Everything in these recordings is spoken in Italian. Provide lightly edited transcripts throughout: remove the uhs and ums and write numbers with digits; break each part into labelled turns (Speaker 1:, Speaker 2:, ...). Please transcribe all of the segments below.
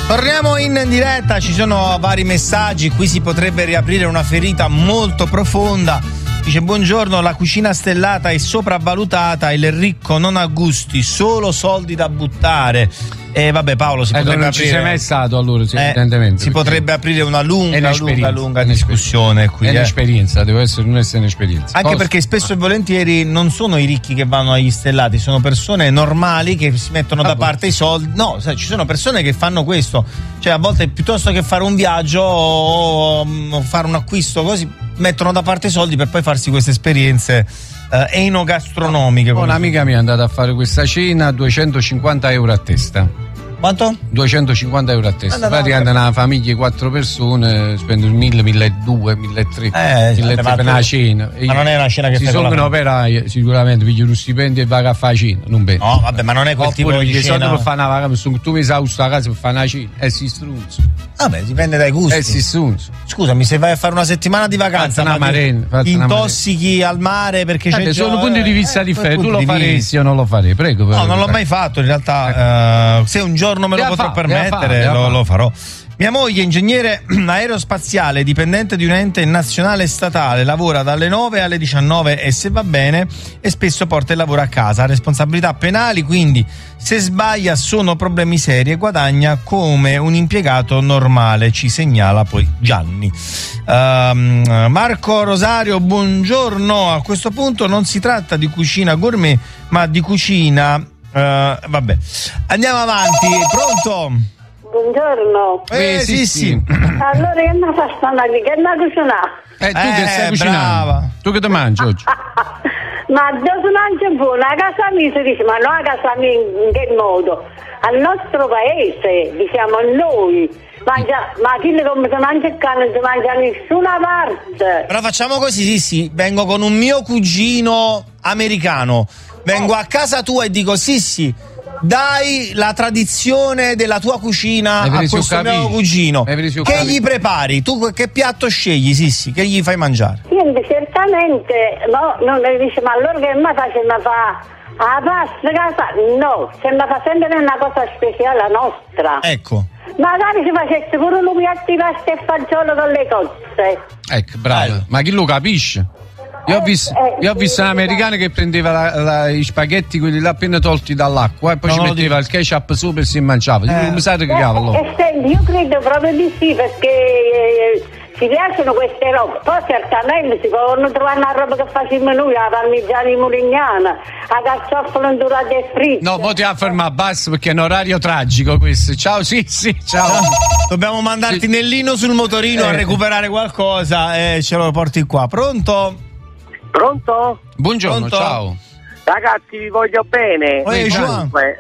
Speaker 1: Torniamo in diretta, ci sono vari messaggi, qui si potrebbe riaprire una ferita molto profonda. Dice: buongiorno, la cucina stellata è sopravvalutata, il ricco non ha gusti, solo soldi da buttare. E vabbè, Paolo, si potrebbe
Speaker 2: non
Speaker 1: aprire.
Speaker 2: ci sei mai stato allora, evidentemente.
Speaker 1: Si potrebbe aprire una lunga discussione qui.
Speaker 2: È un'esperienza, deve essere un'esperienza.
Speaker 1: Anche perché spesso e volentieri non sono i ricchi che vanno agli stellati, sono persone normali che si mettono da parte i soldi. No, sai, ci sono persone che fanno questo. Cioè, a volte piuttosto che fare un viaggio o fare un acquisto così, mettono da parte i soldi per poi farsi queste esperienze enogastronomiche.
Speaker 2: Un'amica mia è andata a fare questa cena a 250 euro a testa.
Speaker 1: Quanto?
Speaker 2: 250 euro a testa. Praticamente una famiglia di 4 persone spendono 1.000, 1.200, 1.300 1.300 per una cena.
Speaker 1: Ma non è una cena che
Speaker 2: si sono operai, sicuramente piglio uno stipendio e vai a fare cena. Non bene.
Speaker 1: No, vabbè, ma non è quel tipo di cena.
Speaker 2: Per fare una vacanza, tu mi esausto a casa per fare una cena e si strunzo.
Speaker 1: Vabbè, dipende dai gusti.
Speaker 2: Si strunzo.
Speaker 1: Scusami, se vai a fare una settimana di vacanza, ti intossichi al mare perché c'è
Speaker 2: sono punti di vista differenti. Tu lo faresti o non lo farei? Prego.
Speaker 1: No, non l'ho mai fatto in realtà. Se un giorno me lo potrò permettere, lo farò. Mia moglie, ingegnere aerospaziale, dipendente di un ente nazionale statale, lavora dalle 9 alle 19 e se va bene e spesso porta il lavoro a casa. Ha responsabilità penali, quindi se sbaglia sono problemi seri e guadagna come un impiegato normale, ci segnala poi Gianni. Marco Rosario, buongiorno. A questo punto non si tratta di cucina gourmet, ma di cucina... vabbè, andiamo avanti. Pronto?
Speaker 3: Buongiorno.
Speaker 1: Sì.
Speaker 3: Allora che ne fa stare? Che ne cucina?
Speaker 2: Tu che stai cucinando?
Speaker 1: Brava.
Speaker 2: Tu che ti mangi oggi?
Speaker 3: Ma dove si mangia buono? A casa mia si dice, ma no a casa mia in che modo? Al nostro paese, diciamo noi, ma chi come si mangia il cane non si mangia da nessuna parte.
Speaker 1: Però facciamo così, sì, vengo con un mio cugino americano, vengo a casa tua e dico sì, dai la tradizione della tua cucina a questo mio cugino. Che gli prepari? Tu che piatto scegli, Sissi? Che gli fai mangiare?
Speaker 3: Niente, certamente, no, non le dice, ma allora che mi fa? Se mi fa la pasta, casa? No, se mi fa sempre una cosa speciale nostra.
Speaker 1: Ecco.
Speaker 3: Magari si facesse pure un piatto di pasta e fagiolo con le cozze.
Speaker 2: Ecco, bravo. Ma chi lo capisce? Io ho visto un americano che prendeva i spaghetti, quelli là appena tolti dall'acqua, e poi ci metteva il ketchup sopra e si mangiava. Come sai che cavolo?
Speaker 3: Senti, io credo proprio di sì, perché ci piacciono queste robe. Poi certamente si possono trovare una roba che facciamo noi, la parmigiana di Murignana, la carciofola indurata e fritta.
Speaker 2: No, mo ti afferma a basso perché è un orario tragico questo. Ciao, sì, ciao.
Speaker 1: Dobbiamo mandarti Nellino sul motorino a recuperare qualcosa e ce lo porti qua. Pronto?
Speaker 4: Pronto?
Speaker 2: Buongiorno, ciao.
Speaker 4: Ragazzi, vi voglio bene. Comunque,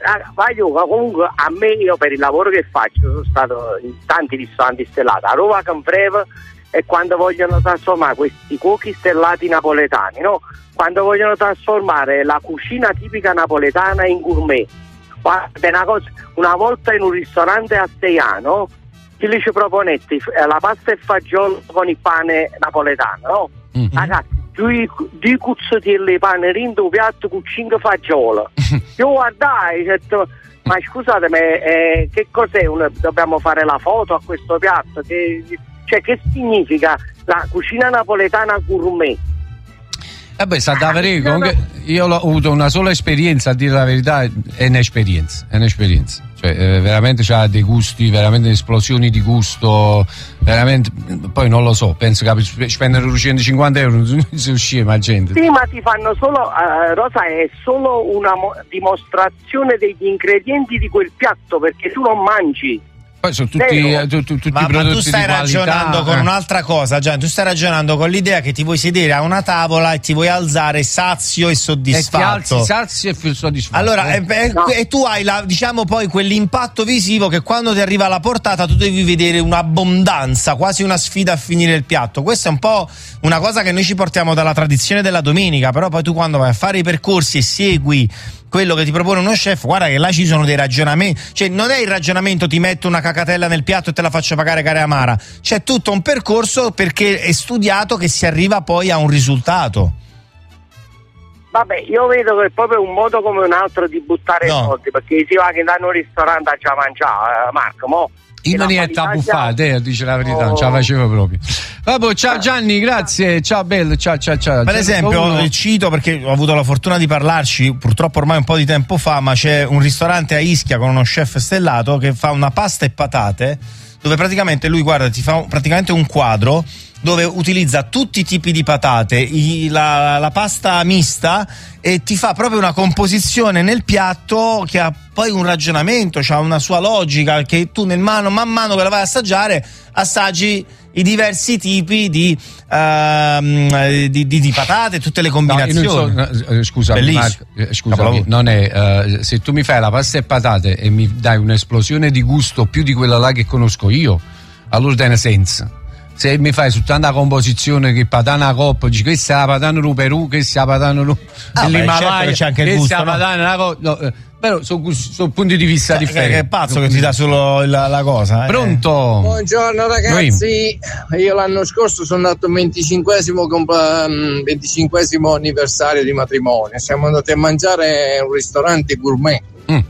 Speaker 4: a me, io per il lavoro che faccio sono stato in tanti ristoranti stellati a Roma, Canfreva, e quando vogliono trasformare questi cuochi stellati napoletani, no? Quando vogliono trasformare la cucina tipica napoletana in gourmet. Guarda, una volta in un ristorante a Seiano chi li ci proponette la pasta e fagiolo con il pane napoletano, no? Mm-hmm. Ragazzi, due cuzzatielli di pane rindo un piatto con 5 fagioli. Io guardai, detto, ma scusatemi, che cos'è? Dobbiamo fare la foto a questo piatto? Che significa la cucina napoletana gourmet?
Speaker 2: Vabbè, sta da vedere. Comunque io ho avuto una sola esperienza, a dire la verità, è un'esperienza. Cioè, veramente c'ha dei gusti, veramente esplosioni di gusto, veramente. Poi non lo so, penso che spendere 150 euro non si uscì, ma gente.
Speaker 4: Sì, ma ti fanno solo, Rosa, è solo una dimostrazione degli ingredienti di quel piatto, perché tu non mangi.
Speaker 2: Poi sono tutti prodotti
Speaker 1: ma tu stai ragionando con un'altra cosa, Gian. Tu stai ragionando con l'idea che ti vuoi sedere a una tavola e ti vuoi alzare sazio e soddisfatto.
Speaker 2: E ti alzi sazio e soddisfatto.
Speaker 1: Allora, e tu hai diciamo poi quell'impatto visivo che quando ti arriva alla portata tu devi vedere un'abbondanza, quasi una sfida a finire il piatto. Questa è un po' una cosa che noi ci portiamo dalla tradizione della domenica, però poi tu quando vai a fare i percorsi e segui quello che ti propone uno chef, guarda che là ci sono dei ragionamenti, cioè non è il ragionamento ti metto una cacatella nel piatto e te la faccio pagare cara amara, c'è tutto un percorso perché è studiato che si arriva poi a un risultato.
Speaker 4: Vabbè, io vedo che è proprio un modo come un altro di buttare i soldi, perché si va che danno un ristorante a già mangiare, Marco, mo.
Speaker 2: In maniera buffata, dice la verità, non ce la facevo proprio. Vabbè, ciao Gianni, grazie, ciao bello, ciao.
Speaker 1: Per esempio, cito perché ho avuto la fortuna di parlarci, purtroppo ormai un po' di tempo fa, ma c'è un ristorante a Ischia con uno chef stellato che fa una pasta e patate, dove praticamente lui, guarda, ti fa praticamente un quadro dove utilizza tutti i tipi di patate, la pasta mista, e ti fa proprio una composizione nel piatto che ha poi un ragionamento, c'ha una sua logica, che tu man mano che la vai a assaggiare, assaggi i diversi tipi di patate, tutte le combinazioni.
Speaker 2: Scusami, Marco, scusami, non è se tu mi fai la pasta e patate e mi dai un'esplosione di gusto più di quella là che conosco io, allora tiene senso. Se mi fai soltanto la composizione che patana coppa, dici questa è la patana del Perù, questa è la patana dell'Himalaya,
Speaker 1: c'è anche il gusto,
Speaker 2: questa è la patana però sono punti di vista differenti.
Speaker 1: Che pazzo che ti dà solo la cosa.
Speaker 2: Pronto?
Speaker 5: Buongiorno ragazzi, io l'anno scorso sono andato al 25esimo anniversario di matrimonio, siamo andati a mangiare a un ristorante gourmet.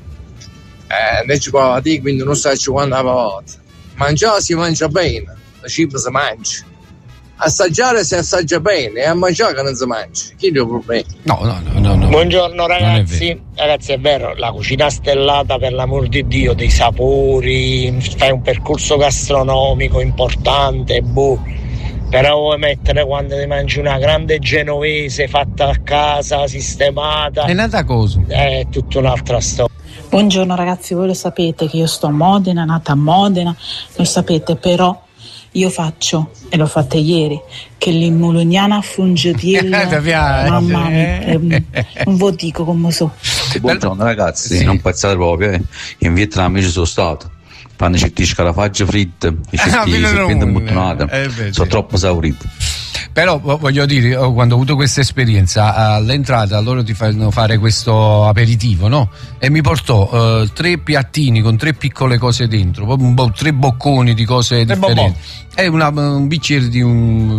Speaker 5: Quindi non sai quando volta. Mangiare si mangia bene, il cibo si mangia. Assaggiare si assaggia bene, e a mangiare che non si mangia. Chi è il problema?
Speaker 2: No.
Speaker 6: Buongiorno ragazzi. Ragazzi, è vero, la cucina stellata, per l'amor di Dio, dei sapori, fai un percorso gastronomico importante, però vuoi mettere, quando ti mangi una grande genovese fatta a casa, sistemata,
Speaker 2: è nata cosa?
Speaker 6: È tutta un'altra storia.
Speaker 7: Buongiorno ragazzi, voi lo sapete che io sto a Modena, nata a Modena, lo sapete, però io faccio, e l'ho fatta ieri, che l'imulugnana a fungetiella, mamma mia, non vi dico come so.
Speaker 8: Buongiorno ragazzi, non pensate proprio, in Vietnam ci sono stato, fanno certi scarafaggi fritte, i serpenti imbottonati, sono troppo esauriti.
Speaker 2: Però voglio dire, quando ho avuto questa esperienza, all'entrata loro ti fanno fare questo aperitivo, no? E mi portò 3 piattini con 3 piccole cose dentro, 3 bocconi di cose differenti. E un bicchiere di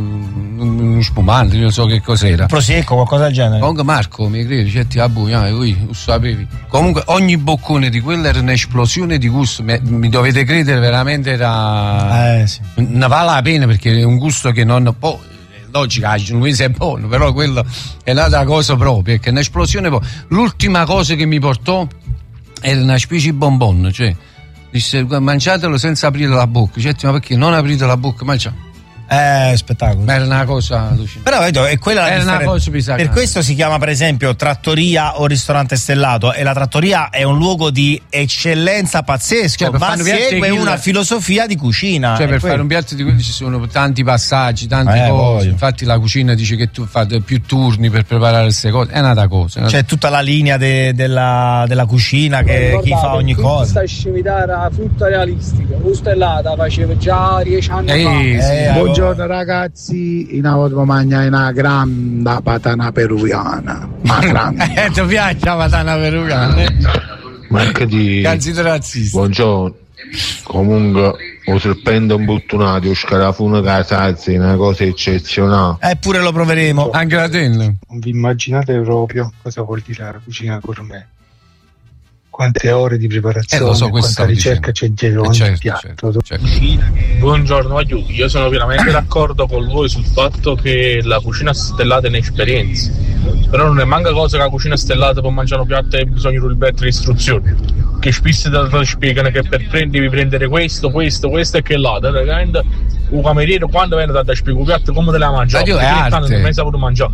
Speaker 2: un spumante, non so che cos'era.
Speaker 1: Prosecco, qualcosa del genere.
Speaker 2: Comunque Marco, mi credi, lo sapevi. Comunque ogni boccone di quello era un'esplosione di gusto, mi dovete credere, veramente era ne vale la pena, perché è un gusto che non logica, lui è buono, però quello è un'altra cosa proprio, che è un'esplosione. L'ultima cosa che mi portò era una specie di bonbon, cioè disse mangiatelo senza aprire la bocca, cioè, ma perché non aprite la bocca, mangiate.
Speaker 1: Spettacolo.
Speaker 2: Ma era una cosa allucinante.
Speaker 1: Però vedo, è quella la
Speaker 2: differenza. Una cosa bisacata.
Speaker 1: Per questo si chiama per esempio trattoria o ristorante stellato, e la trattoria è un luogo di eccellenza pazzesco,
Speaker 2: cioè,
Speaker 1: ma segue una filosofia di cucina.
Speaker 2: Cioè, per fare un piatto di quelli ci sono tanti passaggi, tante cose. Infatti la cucina dice che tu fate più turni per preparare queste cose, è un'altra cosa.
Speaker 1: C'è tutta la linea della cucina che chi fa ogni cosa.
Speaker 9: Questa scimitara frutta realistica, o stellata faceva già 10 anni fa.
Speaker 10: Buongiorno ragazzi, in volta mangia una grande patana peruviana, ma grande.
Speaker 2: Ti piace la patana peruviana?
Speaker 10: Manca di buongiorno. Comunque o serpente imbottonato o scarafone che salsa è una cosa eccezionale.
Speaker 1: Eppure lo proveremo.
Speaker 2: Anche la tenna.
Speaker 10: Non vi immaginate proprio cosa vuol dire la cucina gourmet. Quante ore di preparazione,
Speaker 2: lo so,
Speaker 10: quanta ricerca c'è dietro ogni piatto.
Speaker 2: Certo.
Speaker 11: Buongiorno io sono pienamente d'accordo con voi sul fatto che la cucina stellata è un'esperienza, però non è manca cosa che la cucina stellata può mangiare un piatto e bisogna ripetere le istruzioni, che spesso ti spiegano che devi prendere questo e che là, un cameriere quando viene da spiegare un piatto come te la mangiare,
Speaker 2: perché tanto non hai
Speaker 11: saputo mangiare.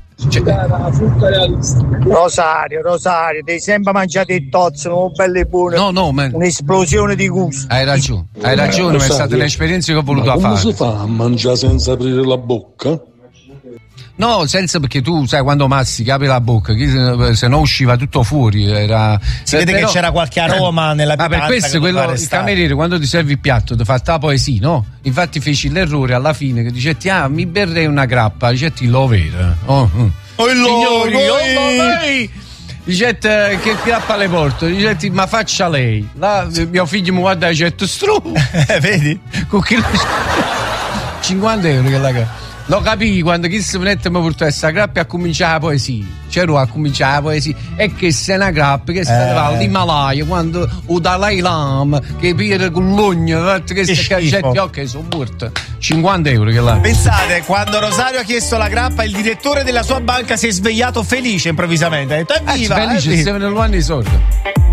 Speaker 6: Rosario, devi sempre mangiare i tozzi, non belli buoni.
Speaker 2: No,
Speaker 6: un'esplosione di gusto.
Speaker 2: Hai ragione, ma è stata un'esperienza che ho voluto fare.
Speaker 12: Come si fa a mangiare senza aprire la bocca?
Speaker 2: No, senza, perché tu sai quando mastica apri la bocca, se no usciva tutto fuori.
Speaker 1: Si vede che c'era qualche aroma nella pietanza.
Speaker 2: Ma per questo il cameriere quando ti serve il piatto ti fa la poesia, no? Infatti feci l'errore alla fine che dicetti mi berrei una grappa, dicetti lo vero. Signori, dicette che grappa le porto, dicetti ma faccia lei. Là mio figlio mi guarda e dice stru.
Speaker 1: Vedi?
Speaker 2: Con 50 euro che la Lo capì quando chi si mette mi portò questa grappa e a cominciare la poesia. C'ero a cominciare la poesia. E che se una grappa che sta all'Himalaya, quando o Dalai Lama, che pire con l'ugno, che c'è occhi sono morto. 50 euro che là.
Speaker 1: Pensate, quando Rosario ha chiesto la grappa, il direttore della sua banca si è svegliato felice improvvisamente. Ha detto: evviva!
Speaker 2: Felice, siamo nell'anno di soldi.